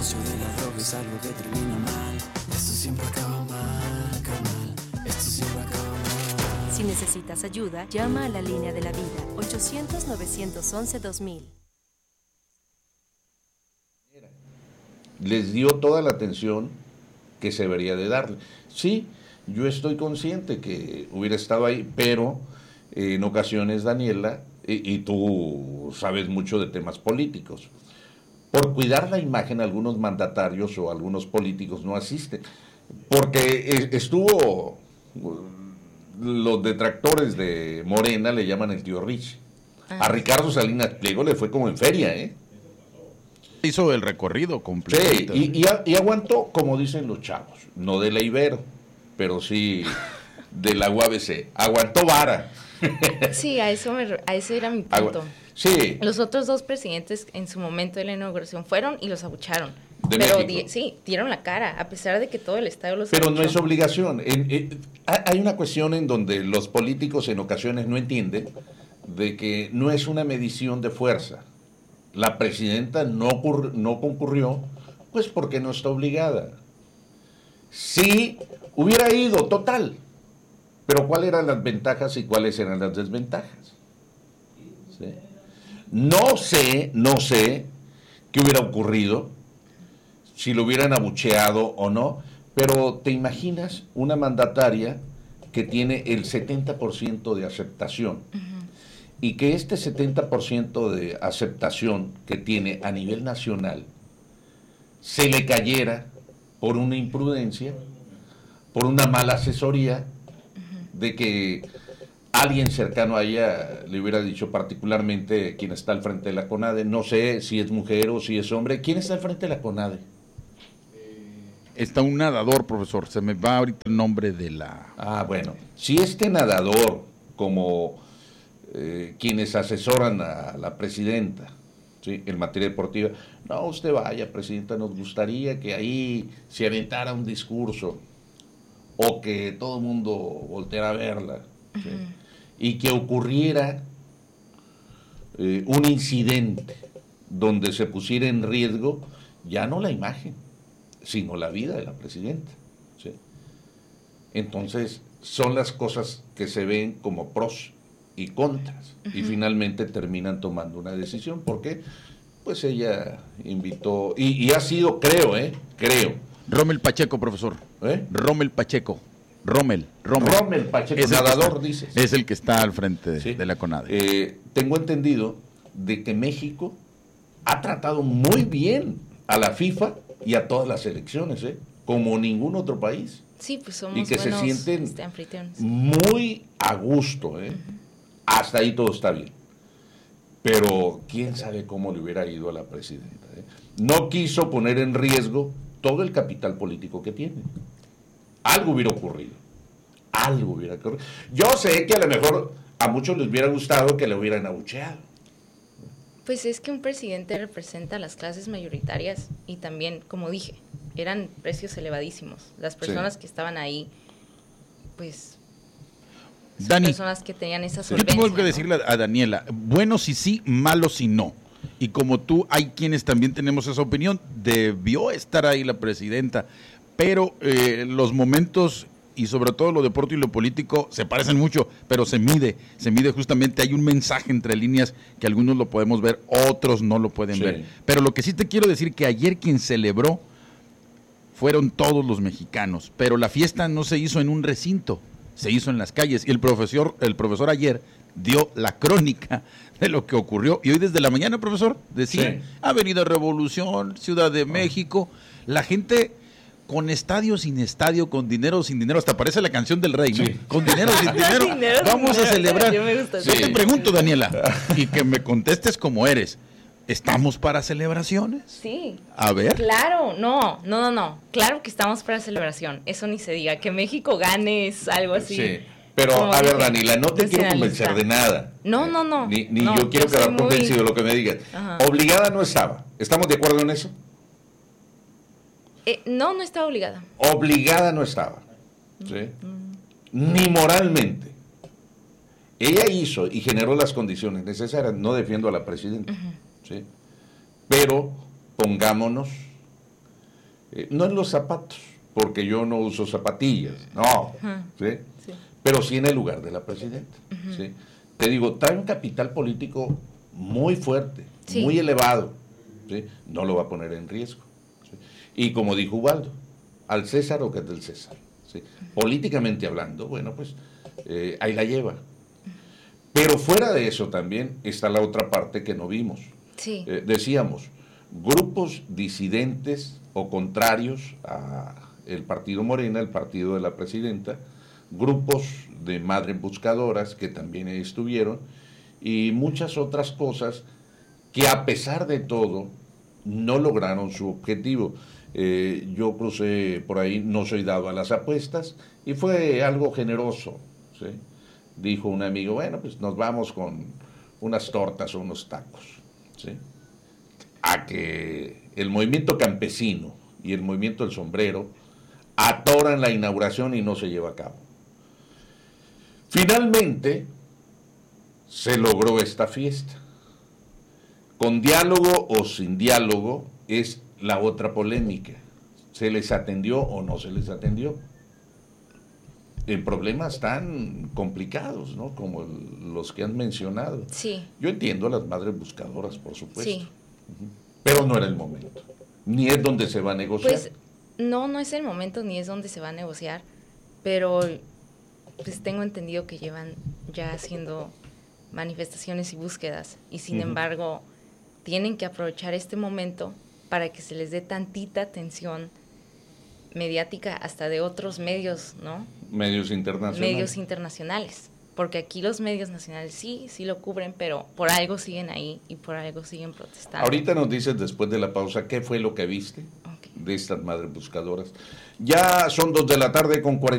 negocio de la droga es algo que termina mal. Esto siempre acaba mal, carnal. Esto siempre acaba mal. Si necesitas ayuda, llama a la línea de la vida, 800-911-2000. Les dio toda la atención que se debería de darle. Sí, yo estoy consciente que hubiera estado ahí, pero en ocasiones, Daniela, y tú sabes mucho de temas políticos, por cuidar la imagen algunos mandatarios o algunos políticos no asisten, porque estuvo, los detractores de Morena le llaman el tío Rich. A Ricardo Salinas Pliego le fue como en feria, ¿eh? Hizo el recorrido completo. Sí, y aguantó, como dicen los chavos, no de la Ibero, pero sí de la UABC. Aguantó vara. Sí, a eso era mi punto. Sí. Los otros dos presidentes en su momento de la inauguración fueron y los abucharon. De Pero México. sí, dieron la cara, a pesar de que todo el estadio los Pero abuchó. no es obligación. Hay una cuestión en donde los políticos en ocasiones no entienden de que no es una medición de fuerza. La presidenta no concurrió, pues porque no está obligada. Sí, hubiera ido, total. Pero ¿cuáles eran las ventajas y cuáles eran las desventajas? ¿Sí? No sé qué hubiera ocurrido, si lo hubieran abucheado o no, pero ¿te imaginas una mandataria que tiene el 70% de aceptación? Y que este 70% de aceptación que tiene a nivel nacional se le cayera por una imprudencia, por una mala asesoría, de que alguien cercano a ella le hubiera dicho, particularmente quien está al frente de la CONADE, no sé si es mujer o si es hombre, ¿quién está al frente de la CONADE? Está un nadador, profesor, se me va ahorita el nombre de la... Ah, bueno, si este nadador, como quienes asesoran a la presidenta, ¿sí?, en materia deportiva, no, usted vaya, presidenta, nos gustaría que ahí se aventara un discurso, o que todo el mundo volteara a verla, ¿sí?, y que ocurriera un incidente donde se pusiera en riesgo ya no la imagen, sino la vida de la presidenta, ¿sí? Entonces son las cosas que se ven como pros y contras, y finalmente terminan tomando una decisión, porque pues ella invitó, y ha sido, creo, Rommel Pacheco, profesor. Rommel Pacheco. Rommel Pacheco, es nadador, el dices. Es el que está al frente Sí. de la CONADE. Tengo entendido de que México ha tratado muy bien a la FIFA y a todas las selecciones, como ningún otro país. Sí, pues somos y que buenos, se sienten anfitriones. muy a gusto, Hasta ahí todo está bien. Pero quién sabe cómo le hubiera ido a la presidenta. No quiso poner en riesgo todo el capital político que tiene. Algo hubiera ocurrido. Yo sé que a lo mejor a muchos les hubiera gustado que le hubieran abucheado. Pues es que un presidente representa a las clases mayoritarias y también, como dije, eran precios elevadísimos. Las personas que estaban ahí, pues, son Dani, personas que tenían esa yo solvencia. tengo que ¿no? decirle a Daniela, bueno si sí, malo si no. Y como tú, hay quienes también tenemos esa opinión, debió estar ahí la presidenta, pero los momentos y sobre todo lo deportivo y lo político se parecen mucho, pero se mide justamente, hay un mensaje entre líneas que algunos lo podemos ver, otros no lo pueden ver. Pero lo que sí te quiero decir que ayer quien celebró fueron todos los mexicanos, pero la fiesta no se hizo en un recinto, se hizo en las calles, y el profesor ayer dio la crónica de lo que ocurrió, y hoy desde la mañana, profesor, decía, Avenida Revolución, Ciudad de México, la gente con estadio, sin estadio, con dinero, sin dinero, hasta parece la canción del rey, ¿no? Con dinero, sin dinero, vamos a celebrar. Yo te pregunto, Daniela, y que me contestes como eres, ¿estamos para celebraciones? Sí. A ver. Claro, no. Claro que estamos para celebración. Eso ni se diga. Que México gane es algo así. Sí. Pero, a ver, Daniela, no te quiero convencer de nada. No. Ni yo quiero quedar convencido de lo que me digas. Obligada no estaba. ¿Estamos de acuerdo en eso? No estaba obligada. Obligada no estaba. ¿Sí? Ni moralmente. Ella hizo y generó las condiciones necesarias. No defiendo a la presidenta. ¿Sí? Pero pongámonos No en los zapatos, porque yo no uso zapatillas, no, ¿sí? Sí. Pero sí en el lugar de la presidenta. ¿Sí? Te digo, trae un capital político muy fuerte, Sí. muy elevado, ¿sí? No lo va a poner en riesgo. ¿Sí? Y como dijo Ubaldo, al César lo que es del César. ¿Sí? Políticamente hablando, bueno, pues ahí la lleva. Pero fuera de eso también está la otra parte que no vimos. Sí. Decíamos, grupos disidentes o contrarios a el partido Morena, el partido de la presidenta, grupos de madres buscadoras que también estuvieron y muchas otras cosas que a pesar de todo no lograron su objetivo. Yo crucé por ahí, no soy dado a las apuestas y fue algo generoso, ¿sí? Dijo un amigo, bueno, pues nos vamos con unas tortas o unos tacos, ¿sí? A que el movimiento campesino y el movimiento del sombrero atoran la inauguración y no se lleva a cabo. Finalmente se logró esta fiesta. Con diálogo o sin diálogo es la otra polémica. ¿Se les atendió o no se les atendió? En problemas tan complicados, ¿no? Como los que han mencionado. Sí. Yo entiendo a las madres buscadoras, por supuesto. Sí. Pero no era el momento. Ni es donde se va a negociar. Pues no es el momento ni es donde se va a negociar, pero pues tengo entendido que llevan ya haciendo manifestaciones y búsquedas y sin embargo tienen que aprovechar este momento para que se les dé tantita atención mediática hasta de otros medios, ¿no? Medios internacionales. Medios internacionales, porque aquí los medios nacionales sí lo cubren, pero por algo siguen ahí y por algo siguen protestando. Ahorita nos dices después de la pausa qué fue lo que viste Okay. de estas madres buscadoras. Ya son 2 de la tarde con 40.